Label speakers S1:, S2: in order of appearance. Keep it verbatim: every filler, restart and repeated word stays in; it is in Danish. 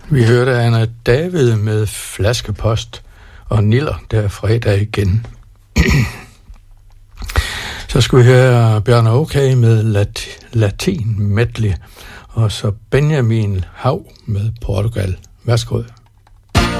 S1: Vi hørte Anna David med Flaskepost og Niller der fredag igen. Så skulle vi høre Bjørn Okay med lat- Latin Medley, og så Benjamin Hav med Portugal. Værsgo.